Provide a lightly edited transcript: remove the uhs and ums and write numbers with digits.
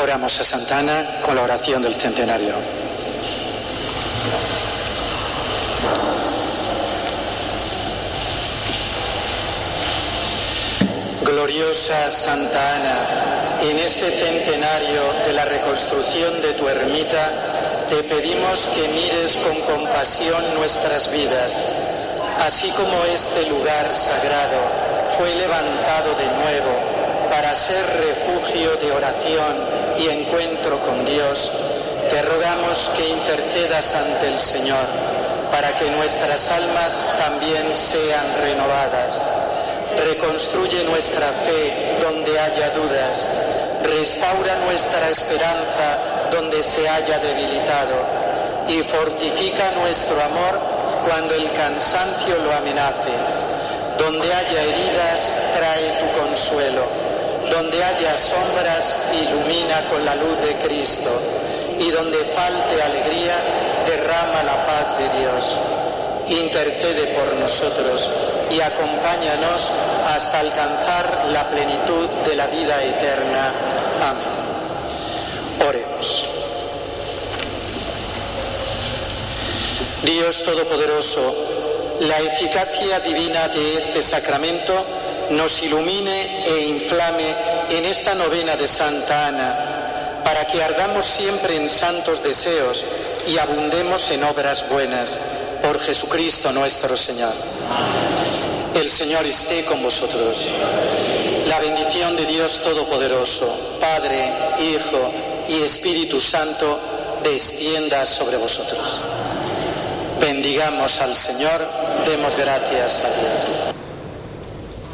Oramos a Santa Ana con la oración del centenario. Gloriosa Santa Ana, en este centenario de la reconstrucción de tu ermita, te pedimos que mires con compasión nuestras vidas, así como este lugar sagrado fue levantado de nuevo para ser refugio de oración y encuentro con Dios. Te rogamos que intercedas ante el Señor para que nuestras almas también sean renovadas. Reconstruye nuestra fe donde haya dudas, restaura nuestra esperanza donde se haya debilitado y fortifica nuestro amor cuando el cansancio lo amenace. Donde haya heridas, trae tu consuelo. Donde haya sombras, ilumina con la luz de Cristo. Y donde falte alegría, derrama la paz de Dios. Intercede por nosotros y acompáñanos hasta alcanzar la plenitud de la vida eterna. Amén. Oremos. Dios Todopoderoso, la eficacia divina de este sacramento nos ilumine e inflame en esta novena de Santa Ana, para que ardamos siempre en santos deseos y abundemos en obras buenas. Por Jesucristo nuestro Señor. El Señor esté con vosotros. La bendición de Dios Todopoderoso, Padre, Hijo y Espíritu Santo, descienda sobre vosotros. Bendigamos al Señor, demos gracias a Dios.